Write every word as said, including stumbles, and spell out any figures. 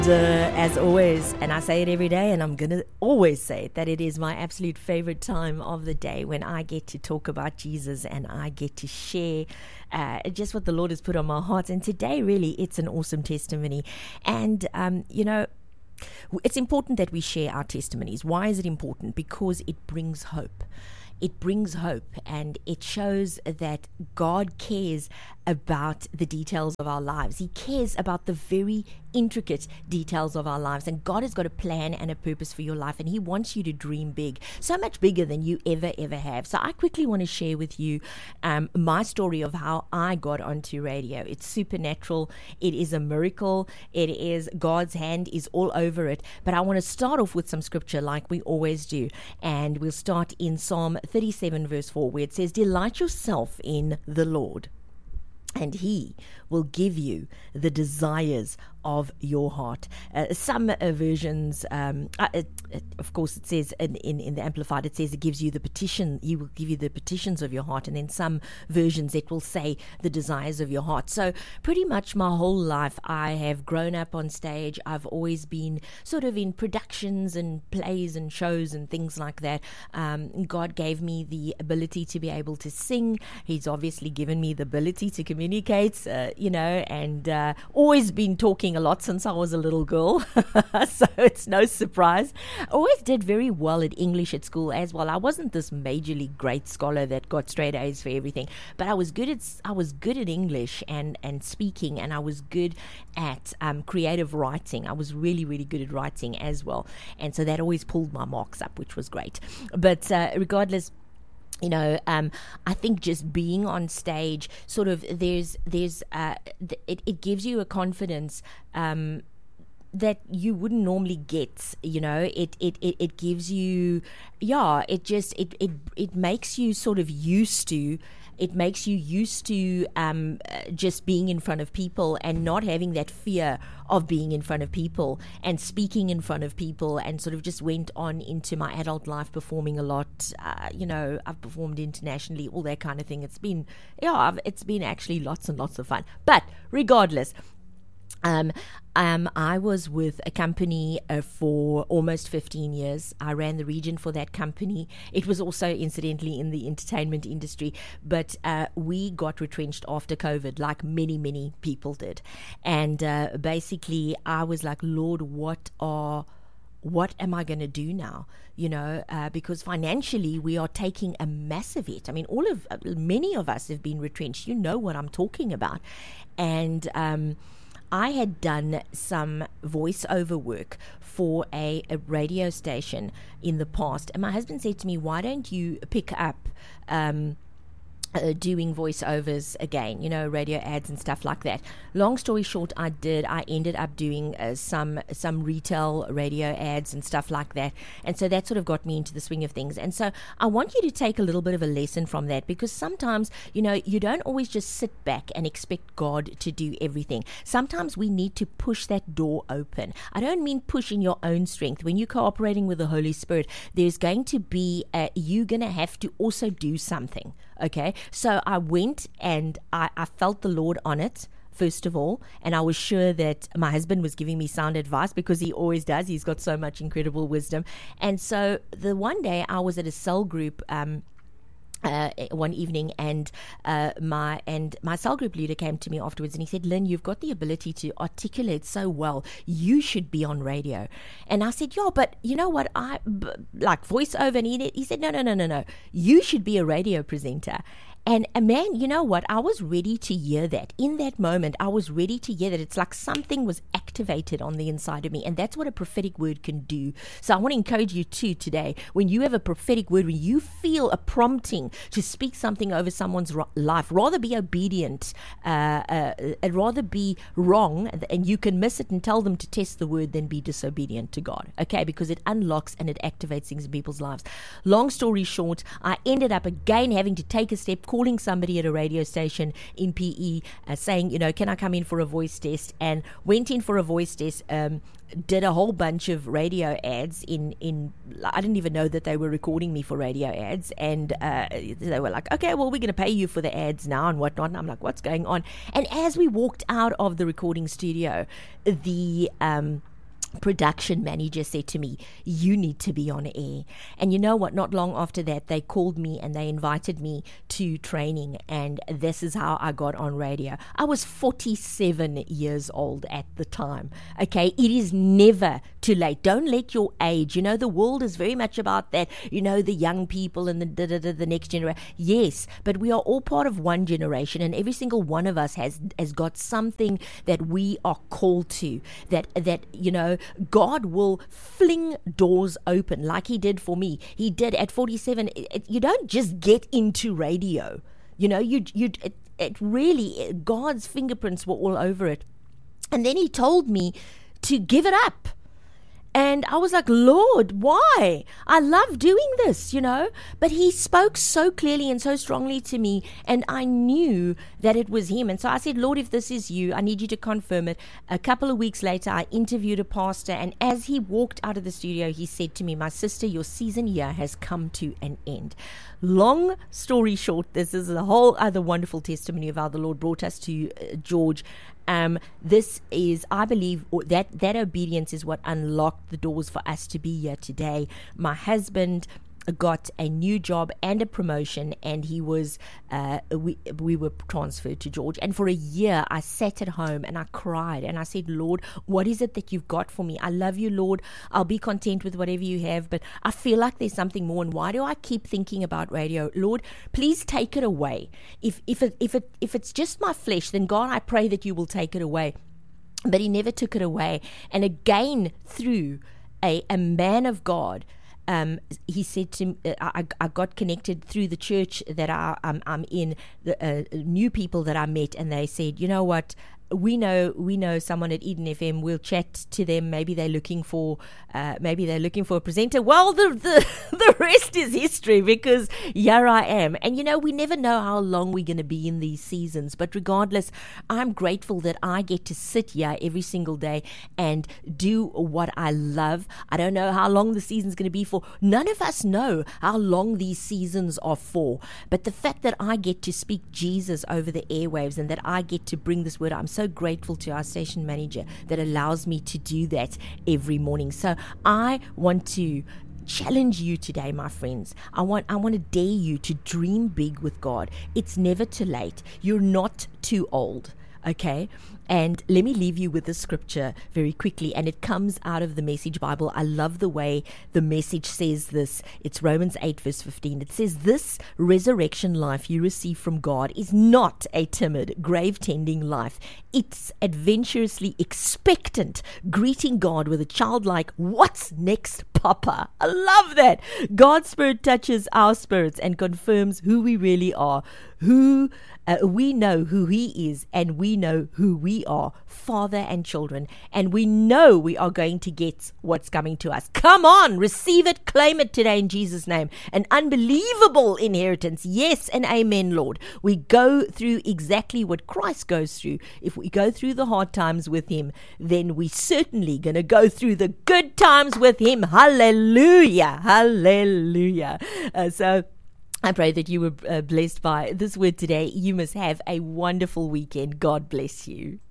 Uh, as always, and I say it every day, and I'm going to always say it, that it is my absolute favorite time of the day when I get to talk about Jesus and I get to share uh, just what the Lord has put on my heart. And today, really, it's an awesome testimony. And, um, you know, it's important that we share our testimonies. Why is it important? Because it brings hope. It brings hope, and it shows that God cares about the details of our lives. He cares about the very intricate details of our lives, and God has got a plan and a purpose for your life, and He wants you to dream big, so much bigger than you ever, ever have. So I quickly want to share with you um, my story of how I got onto radio. It's supernatural. It is a miracle. It is God's hand is all over it. But I want to start off with some scripture like we always do, and we'll start in Psalm thirty-seven verse four, where it says, "Delight yourself in the Lord, and He will give you the desires of your heart." Uh, some uh, versions, um, uh, it, it, of course, it says in, in, in the Amplified, it says it gives you the petition, He will give you the petitions of your heart. And then some versions, it will say the desires of your heart. So pretty much my whole life, I have grown up on stage. I've always been sort of in productions and plays and shows and things like that. Um, God gave me the ability to be able to sing. He's obviously given me the ability to communicate, uh, you know, and uh, always been talking a lot since I was a little girl. So it's no surprise. I always did very well at English at school as well. I wasn't this majorly great scholar that got straight A's for everything, but I was good at I was good at English and, and speaking, and I was good at um, creative writing. I was really, really good at writing as well. And so that always pulled my marks up, which was great. But uh, regardless, You know, um, I think just being on stage, sort of, there's, there's, uh, th- it, it gives you a confidence um, that you wouldn't normally get. You know, it, it, it, it gives you, yeah, it just, it, it, it makes you sort of used to. It makes you used to um, uh, just being in front of people and not having that fear of being in front of people and speaking in front of people, and sort of just went on into my adult life performing a lot. Uh, you know, I've performed internationally, all that kind of thing. It's been, yeah, I've, it's been actually lots and lots of fun. But regardless, Um, um, I was with a company uh, for almost fifteen years. I ran the region for that company. It was also, incidentally, in the entertainment industry, but uh, we got retrenched after COVID, like many, many people did. And uh, basically, I was like, Lord, what are... what am I going to do now? You know, uh, because financially we are taking a massive hit. I mean, all of, uh, many of us have been retrenched. You know what I'm talking about. And, um, I had done some voiceover work for a, a radio station in the past. And my husband said to me, why don't you pick up, um, Uh, doing voiceovers again, you know, radio ads and stuff like that. Long story short, I did. I ended up doing uh, some some retail radio ads and stuff like that. And so that sort of got me into the swing of things. And so I want you to take a little bit of a lesson from that, because sometimes, you know, you don't always just sit back and expect God to do everything. Sometimes we need to push that door open. I don't mean push in your own strength. When you're cooperating with the Holy Spirit, there's going to be, uh, you're going to have to also do something. Okay, so I went and I, I felt the Lord on it, first of all, and I was sure that my husband was giving me sound advice, because he always does. He's got so much incredible wisdom. And so the one day I was at a cell group um Uh, one evening, and uh, my and my cell group leader came to me afterwards, and he said, Lynn, you've got the ability to articulate so well. You should be on radio. And I said, yeah, but you know what? I b- like voiceover. And he, he said, no, no, no, no, no. You should be a radio presenter. And uh, man, you know what? I was ready to hear that. In that moment, I was ready to hear that. It's like something was activated on the inside of me. And that's what a prophetic word can do. So I want to encourage you too today, when you have a prophetic word, when you feel a prompting to speak something over someone's ro- life, rather be obedient, uh, uh, uh, rather be wrong, and you can miss it and tell them to test the word, than be disobedient to God. Okay, because it unlocks and it activates things in people's lives. Long story short, I ended up again having to take a step, calling somebody at a radio station in P E, uh, saying, you know, can I come in for a voice test? And went in for a voice test, um, did a whole bunch of radio ads in, in I didn't even know that they were recording me for radio ads. And uh, they were like, okay, well, we're going to pay you for the ads now and whatnot. And I'm like, what's going on? And as we walked out of the recording studio, the... Um, production manager said to me, you need to be on air. And you know what, not long after that, they called me and they invited me to training, and this is how I got on radio. I was forty-seven years old at the time. Okay, it is never too late. Don't let your age, you know, the world is very much about that, you know, the young people and the the, the, the next generation. Yes, but we are all part of one generation, and every single one of us has has got something that we are called to, that that you know, God will fling doors open like he did for me. He did at forty-seven. It, it, you don't just get into radio. You know, you you it, it really, God's fingerprints were all over it. And then he told me to give it up. And I was like, Lord, why? I love doing this, you know. But he spoke so clearly and so strongly to me, and I knew that it was him. And so I said, Lord, if this is you, I need you to confirm it. A couple of weeks later, I interviewed a pastor, and as he walked out of the studio, he said to me, my sister, your season here has come to an end. Long story short, this is a whole other wonderful testimony of how the Lord brought us to uh, George. Um, this is, I believe, that that obedience is what unlocked the doors for us to be here today. My husband got a new job and a promotion, and he was uh, we we were transferred to George. And for a year I sat at home and I cried and I said, Lord, what is it that you've got for me? I love you, Lord. I'll be content with whatever you have, but I feel like there's something more. And why do I keep thinking about radio? Lord, please take it away. If if it, if it if it's just my flesh, then God, I pray that you will take it away. But he never took it away. And again, through a, a man of God, Um, he said to me, I, I got connected through the church that I, I'm, I'm in, the uh, new people that I met, and they said, you know what, we know we know someone at Eden F M. We'll chat to them. Maybe they're looking for uh, maybe they're looking for a presenter. Well, the, the the rest is history, because here I am. And you know, we never know how long we're going to be in these seasons. But regardless, I'm grateful that I get to sit here every single day and do what I love. I don't know how long the season's going to be for. None of us know how long these seasons are for. But the fact that I get to speak Jesus over the airwaves, and that I get to bring this word, I'm so grateful to our station manager that allows me to do that every morning. So I want to challenge you today, my friends. I want I want to dare you to dream big with God. It's never too late. You're not too old. Okay, and let me leave you with the scripture very quickly, and it comes out of the Message Bible. I love the way the Message says this. It's Romans eight verse fifteen. It says, this resurrection life you receive from God is not a timid, grave-tending life. It's adventurously expectant, greeting God with a childlike, what's next, Papa? I love that. God's Spirit touches our spirits and confirms who we really are, who Uh, we know who he is, and we know who we are, father and children, and we know we are going to get what's coming to us. Come on, receive it, claim it today in Jesus' name. An unbelievable inheritance. Yes and amen, Lord. We go through exactly what Christ goes through. If we go through the hard times with him, then we certainly going to go through the good times with him. Hallelujah. Hallelujah. Uh, so I pray that you were uh, blessed by this word today. You must have a wonderful weekend. God bless you.